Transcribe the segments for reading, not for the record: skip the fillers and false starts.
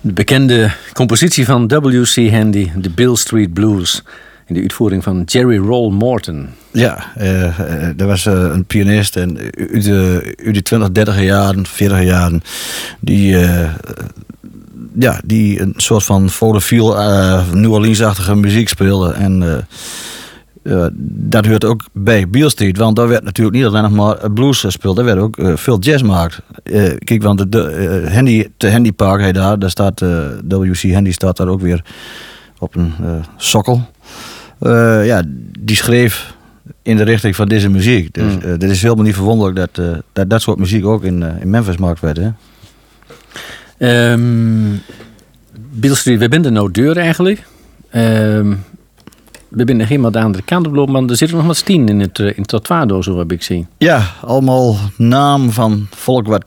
De bekende compositie van W.C. Handy, de Beale Street Blues, in de uitvoering van Jerry Roll Morton. Ja, dat was een pianist en uit de 20, 30 jaren, 40 jaren, die een soort van vaudeville, New Orleans-achtige muziek speelde. En dat hoort ook bij Beale Street, want daar werd natuurlijk niet alleen nog maar blues gespeeld, daar werd ook veel jazz gemaakt. Kijk, want de Handy Park, daar staat W.C. Handy staat daar ook weer op een sokkel. Die schreef in de richting van deze muziek. Dus het is helemaal niet verwonderlijk dat soort muziek ook in Memphis gemaakt werd. Hè? Beale Street, we zijn de nou deur eigenlijk. We zijn helemaal de andere kant op lopen, maar er zitten nog wat 10 in het trottoir, zo heb ik gezien. Ja, allemaal naam van volk wat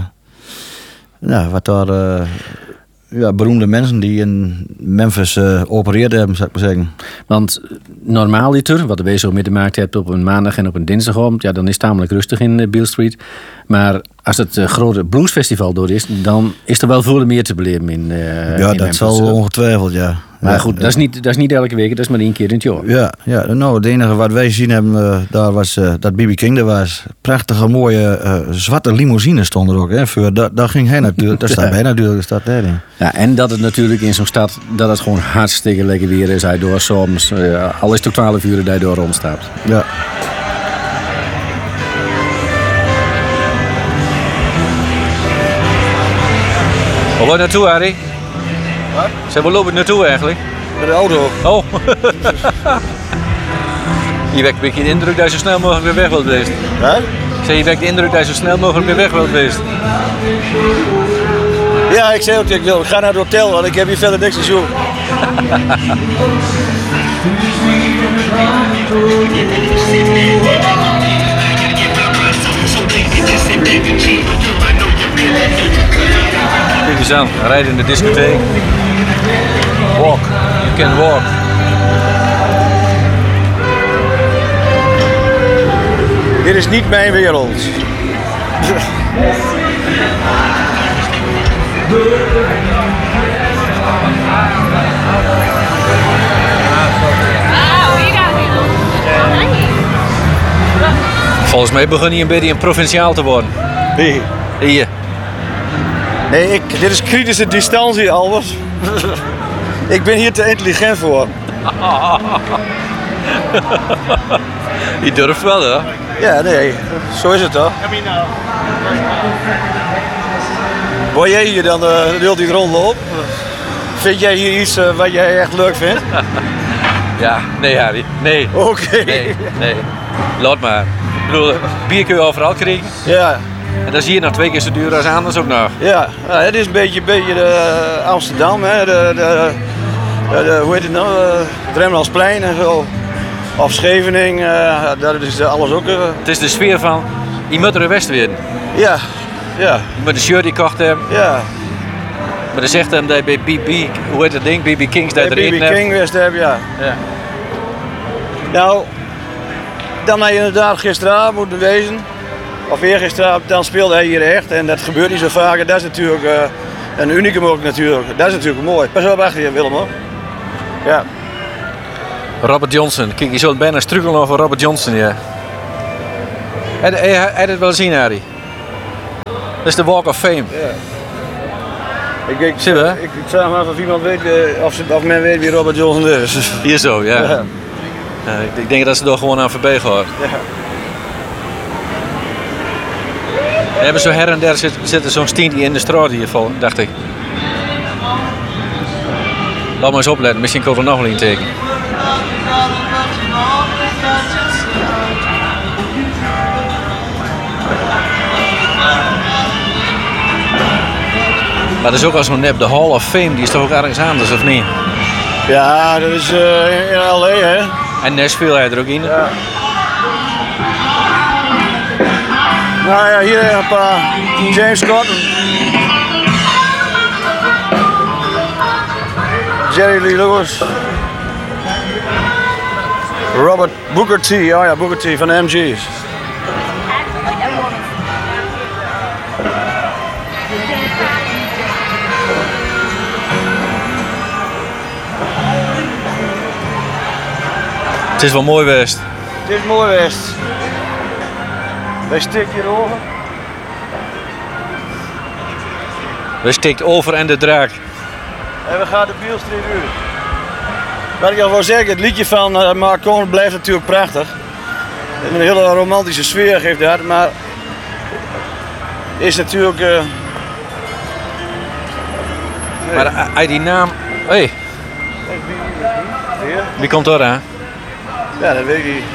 daar beroemde mensen die in Memphis opereerd hebben, zou ik maar zeggen. Want normaal wat we zo meegemaakt hebben op een maandag en op een dinsdagavond, dan is het tamelijk rustig in Beale Street. Maar als het grote bluesfestival door is, dan is er wel veel meer te beleven in dat Memphis. Zal ongetwijfeld, ja. Maar goed, dat is niet elke week, dat is maar 1 keer in het jaar. Ja, nou, het enige wat wij gezien hebben, daar was dat B.B. King. Er was prachtige, mooie, zwarte limousine stond er ook. Hè, daar ging hij natuurlijk, daar staat hij natuurlijk, de stad daarin. Ja, en dat het natuurlijk in zo'n stad, dat het gewoon hartstikke lekker weer is. Hij door soms, al is het ook 12 uur dat hij door rondstapt. Ja. Waar loop je naartoe, Harry? Wat? Zeg, waar loop je naartoe eigenlijk? Met de auto. Oh. Je wekt een beetje de indruk dat je zo snel mogelijk weer weg wilt wezen. Wat? Zeg, je wekt de indruk dat je zo snel mogelijk weer weg wilt wezen. Ja, ik zei ook, ik ga naar het hotel, want ik heb hier verder niks te zoeken. Kijk eens aan, rijden in de discotheek. Walk, you can walk. Dit is niet mijn wereld. Volgens mij begon hij een beetje een provinciaal te worden. Nee. Hier. Nee, dit is kritische distantie, Albert. Ik ben hier te intelligent voor. Je durft wel, hè? Ja, nee, zo is het toch? Word jij hier dan wilt die rondloop? Vind jij hier iets wat jij echt leuk vindt? Ja, nee Harry, nee. Oké. Nee. Laat maar. Ik bedoel, bier kun je overal krijgen. Ja. En dat is hier nog 2 keer zo duur als anders ook nog. Ja, nou, het is een beetje Amsterdam, hè? Hoe heet het nou? Het Rembrandtsplein en zo. Of Scheveningen, dat is alles ook. Het is de sfeer van, je moet er een West weer. Ja. Je moet een shirt die kocht hebben. Ja. Maar dan zegt hem dat je bij BB, hoe heet dat ding? BB Kings dat erin hebt. BB King West hebben, ja. Nou, dan had je inderdaad gisteravond moeten wezen. Of eergisteravond, dan speelde hij hier echt. En dat gebeurt niet zo vaak. En dat is natuurlijk een unicum ook natuurlijk. Dat is natuurlijk mooi. Pas op achter je, Willem, hoor. Ja. Robert Johnson. Kijk, je zult bijna struggelen over Robert Johnson, ja. Heb je het wel zien, Harry? Dat is de Walk of Fame. Ja. Ik vraag me af of iemand weet, of men weet wie Robert Johnson is. Hier zo, ja. Ik denk dat ze er gewoon aan voorbij gaan. Ja. We hebben zo her en der zitten zo'n stientje in de straat hier vol, dacht ik. Laat maar eens opletten, misschien komt er nog wel een teken. Maar dat is ook al zo'n nep, de Hall of Fame, die is toch ook ergens anders, of niet? Ja, dat is in L.A., hè? En Nashville hij er ook in. Ja. Nou ja, hier een paar James Scott. Jerry Lee Lewis. Robert Booker T. Oh ja, Booker T van de MG's. Het is wel mooi geweest. Het is mooi geweest. Wij stikken hierover. We stikt over en de draak. En we gaan de Beale Street uit. Wat ik al wil zeggen, het liedje van Mark Cohn blijft natuurlijk prachtig. Een hele romantische sfeer geeft dat, maar is natuurlijk... Maar hij die naam... Hey, wie komt er aan? Ja, dat weet ik niet.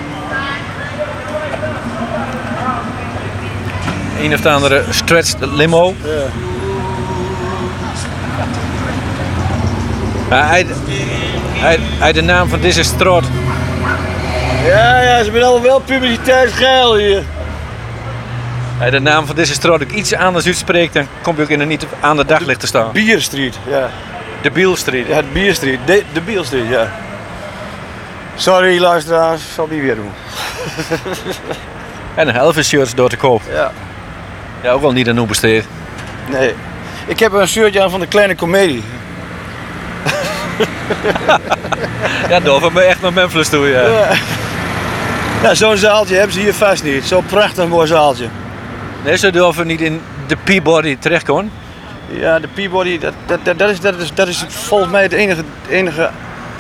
Een of andere stretched limo. Ja. Hij de naam van deze straat. Ja, ze zijn allemaal wel publiciteitsgeil hier. Hij de naam van deze straat ook iets anders uitspreekt, dan kom je ook in een niet aan de daglicht te staan. Beale Street, ja. De Beale Street. Ja, de Beale Street. De Beale Street, ja. Sorry luisteraars, zal niet weer doen. En een Elvis shirts door te koop. Ja. Ja, ook wel niet aan hoe besteed. Nee. Ik heb een shirtje aan van de Kleine Comedie. Ja, daar ben je echt naar Memphis toe, ja. Ja, zo'n zaaltje hebben ze hier vast niet. Zo'n prachtig mooi zaaltje. Nee, zo durven we niet in de Peabody terecht kon. Ja, de Peabody, dat is volgens mij het enige...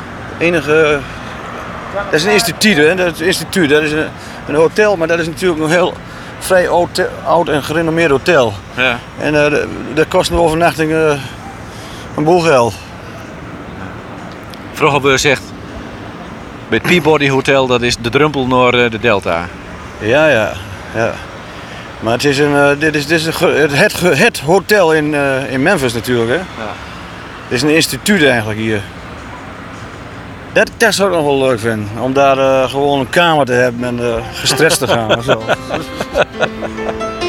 Dat is een instituut, hè? Dat is een hotel, maar dat is natuurlijk een heel vrij oud en gerenommeerd hotel. Ja. En dat kost een overnachting een boel geld. Vroeger hebben we gezegd, bij het Peabody Hotel, dat is de drumpel naar de Delta. Ja. Maar het is dit is het hotel in Memphis natuurlijk, hè? Ja. Het is een instituut eigenlijk hier. Dat zou ik nog wel leuk vinden, om daar gewoon een kamer te hebben en gestrest te gaan of zo.